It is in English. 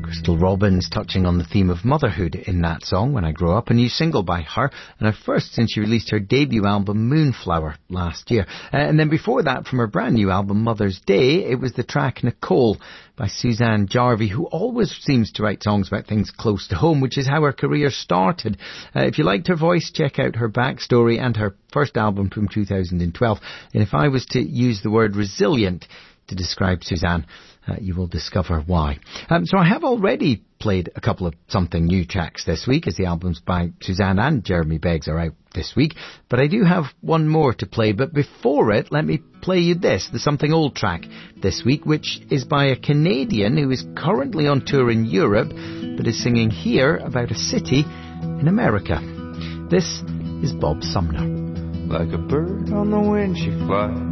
Crystal Robbins touching on the theme of motherhood in that song, When I Grow Up, a new single by her, and her first since she released her debut album Moonflower last year. And then before that, from her brand new album Mother's Day, it was the track Nicole by Suzanne Jarvie, who always seems to write songs about things close to home, which is how her career started. If you liked her voice, check out her backstory and her first album from 2012. And if I was to use the word resilient to describe Suzanne, you will discover why. So I have already played a couple of something new tracks this week, as the albums by Suzanne and Jeremy Beggs are out this week. But I do have one more to play. But before it, let me play you this, the something old track this week, which is by a Canadian who is currently on tour in Europe, but is singing here about a city in America. This is Bob Sumner. Like a bird on the wind she flies,